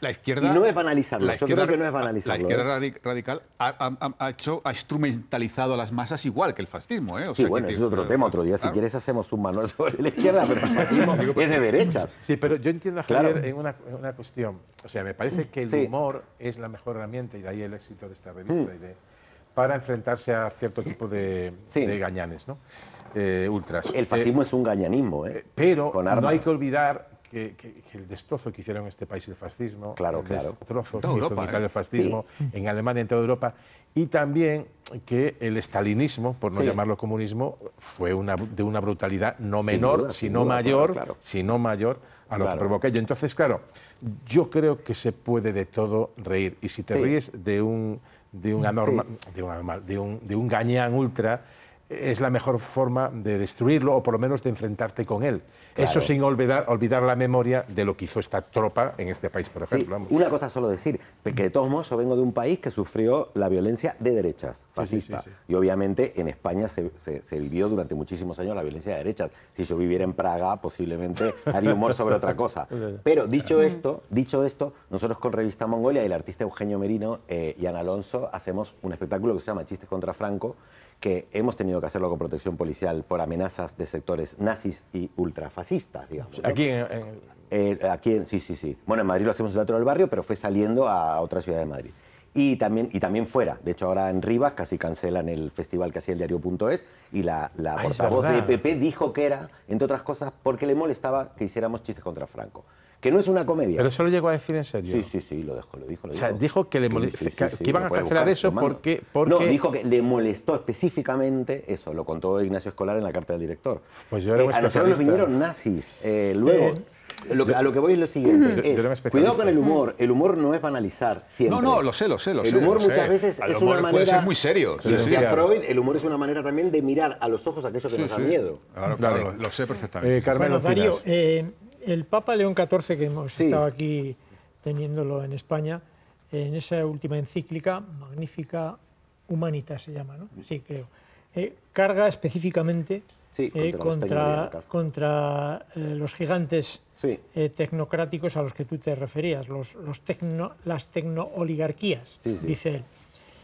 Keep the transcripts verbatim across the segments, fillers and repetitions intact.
la izquierda, y no es banalizarlo, la yo izquierda, creo que no es banalizarlo. La izquierda ¿eh? radical ha, ha, ha, hecho, ha instrumentalizado a las masas igual que el fascismo. ¿eh? O sí, sea, bueno, que, ese es otro pero, tema, otro día, claro. si quieres hacemos un manual sobre la izquierda, pero el fascismo es de derecha. Sí, pero yo entiendo a Javier Claro. en una, en una cuestión. O sea, me parece que el sí. humor es la mejor herramienta, y de ahí el éxito de esta revista, mm. y de, para enfrentarse a cierto tipo de, sí. de gañanes, ¿no? Eh, ultras. El fascismo eh, es un gañanismo, ¿eh? Pero Con no hay que olvidar que, que, que el destrozo que hicieron en este país el fascismo, claro, el claro. destrozo que Europa, hizo en Italia ¿eh? el fascismo, sí. en Alemania, en toda Europa, y también que el estalinismo, por no sí. llamarlo comunismo, fue una, de una brutalidad no menor, duda, sino duda, mayor, claro, claro. sino mayor a lo claro. que provocó ello. Entonces, claro, yo creo que se puede de todo reír, y si te sí. ríes de un de un anormal, sí. de, un, de, un, de un gañán ultra, es la mejor forma de destruirlo, o por lo menos de enfrentarte con él. Claro. Eso sin olvidar, olvidar la memoria de lo que hizo esta tropa en este país, por ejemplo. Sí, una cosa solo decir, que de todos modos yo vengo de un país que sufrió la violencia de derechas, fascista. Sí, sí, sí, sí. Y obviamente en España se, se, se vivió durante muchísimos años la violencia de derechas. Si yo viviera en Praga, posiblemente haría humor sobre otra cosa. Pero dicho esto, dicho esto, nosotros con Revista Mongolia y el artista Eugenio Merino eh, y Ana Alonso hacemos un espectáculo que se llama Chistes contra Franco, que hemos tenido que hacerlo con protección policial por amenazas de sectores nazis y ultrafascistas, digamos, ¿no? Aquí en, en... Eh, aquí en, sí, sí, sí. Bueno, en Madrid lo hacemos en el Teatro del Barrio, pero fue saliendo a otra ciudad de Madrid. Y también, y también fuera. De hecho, ahora en Rivas casi cancelan el festival que hacía el diario punto es, y la, la Ay, portavoz de E P P dijo que era, entre otras cosas, porque le molestaba que hiciéramos chistes contra Franco. Que no es una comedia. Pero eso lo llegó a decir en serio. Sí, sí, sí, lo dejó, lo dijo. Lo o sea, dijo. dijo que, le sí, sí, sí, que, sí, que iban a cancelar eso porque, porque... No, dijo que le molestó específicamente eso, lo contó Ignacio Escolar en la carta del director. Pues yo era eh, a nosotros nos vinieron nazis. Eh, luego, eh, lo que, a lo que voy es lo siguiente. Yo, es, yo cuidado con el humor. El humor no es banalizar siempre. No, no, lo sé, lo sé, lo el sé. El humor lo muchas sé. veces el es humor una manera... puede ser muy serio. Sí, decía sí, Freud, el humor es una manera también de mirar a los ojos aquello que sí, nos da sí. miedo. Claro, claro, claro. Lo, lo sé perfectamente. Eh, Carmelo, bueno, Darío, eh, el Papa León catorce, que hemos sí. estado aquí teniéndolo en España, en esa última encíclica, Magnifica Humanitas se llama, ¿no? Sí, creo. Eh, carga específicamente sí, contra, eh, contra, contra eh, los gigantes sí. eh, tecnocráticos a los que tú te referías, los, los tecno, las tecnooligarquías, sí, sí. dice él.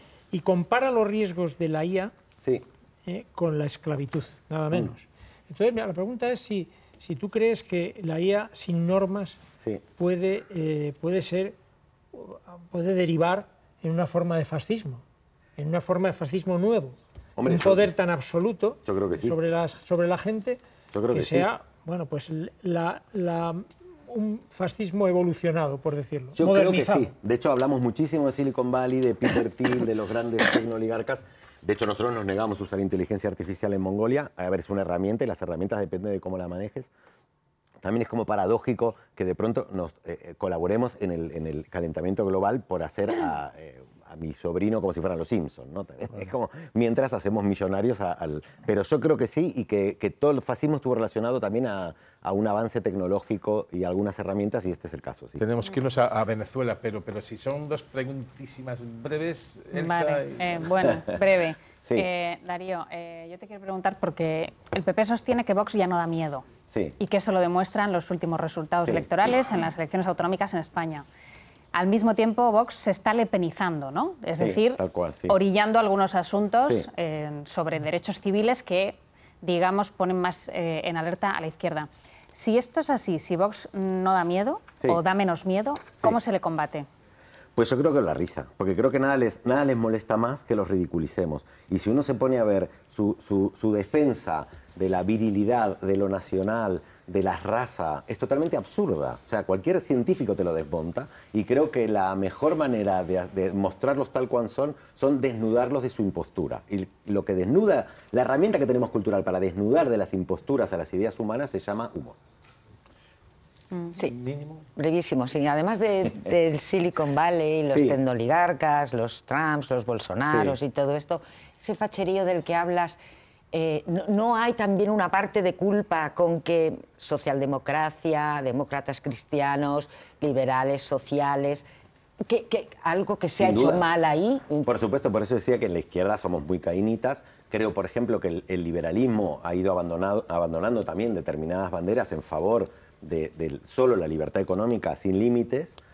Y compara los riesgos de la I A sí. eh, con la esclavitud, nada menos. Mm. Entonces, mira, la pregunta es si, si tú crees que la I A sin normas sí. puede, eh, puede ser, puede derivar en una forma de fascismo, en una forma de fascismo nuevo. Hombre, un poder yo, tan absoluto yo creo que sí. sobre, las, sobre la gente yo creo que, que sea, sí. bueno, pues la, la, un fascismo evolucionado, por decirlo, yo modernizado. Creo que sí. De hecho, hablamos muchísimo de Silicon Valley, de Peter Thiel, de los grandes tecnooligarcas. De hecho, nosotros nos negamos a usar inteligencia artificial en Mongolia. A ver, es una herramienta y las herramientas dependen de cómo la manejes. También es como paradójico que de pronto nos eh, colaboremos en el, en el calentamiento global por hacer a, eh, a mi sobrino como si fueran los Simpsons, ¿no? Bueno. Es como mientras hacemos millonarios a, al... Pero yo creo que sí, y que, que todo el fascismo estuvo relacionado también a, a un avance tecnológico y algunas herramientas, y este es el caso. Sí. Tenemos que irnos a, a Venezuela, pero, pero si son dos preguntísimas breves... Elsa, vale, y... eh, bueno, breve. Sí. Eh, Darío, eh, yo te quiero preguntar porque el P P sostiene que Vox ya no da miedo sí. y que eso lo demuestran los últimos resultados sí. electorales en las elecciones autonómicas en España. Al mismo tiempo, Vox se está lepenizando, ¿no? Es sí, decir, tal cual, sí. orillando algunos asuntos sí. eh, sobre derechos civiles que, digamos, ponen más eh, en alerta a la izquierda. Si esto es así, si Vox no da miedo sí. o da menos miedo, ¿cómo sí. se le combate? Pues yo creo que la risa, porque creo que nada les, nada les molesta más que los ridiculicemos. Y si uno se pone a ver su, su, su defensa de la virilidad, de lo nacional, de la raza, es totalmente absurda. O sea, cualquier científico te lo desmonta, y creo que la mejor manera de, de mostrarlos tal cual son, son desnudarlos de su impostura. Y lo que desnuda, la herramienta que tenemos cultural para desnudar de las imposturas a las ideas humanas se llama humor. Sí, brevísimo, sí. Además de, del Silicon Valley, los sí. tecnooligarcas, los Trumps, los Bolsonaros sí. y todo esto, ese facherío del que hablas, eh, no, ¿no hay también una parte de culpa con que socialdemocracia, demócratas cristianos, liberales, sociales, que, que algo que se ha hecho mal ahí? Por supuesto, por eso decía que en la izquierda somos muy caínitas. Creo, por ejemplo, que el, el liberalismo ha ido abandonado, abandonando también determinadas banderas en favor de, de solo la libertad económica sin límites.